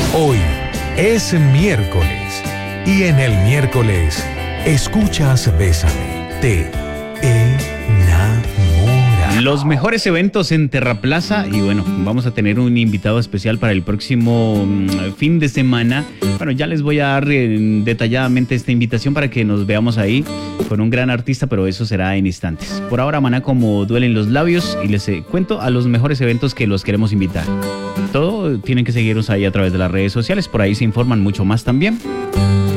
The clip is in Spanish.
Hoy es miércoles y en el miércoles escuchas Bésame, te enamora. Los mejores eventos en Terraplaza y bueno, vamos a tener un invitado especial para el próximo fin de semana. Bueno, ya les voy a dar detalladamente esta invitación para que nos veamos ahí con un gran artista, pero eso será en instantes. Por ahora, maná, como duelen los labios y les cuento a los mejores eventos que los queremos invitar. Todo tienen que seguirnos ahí a través de las redes sociales, por ahí se informan mucho más también.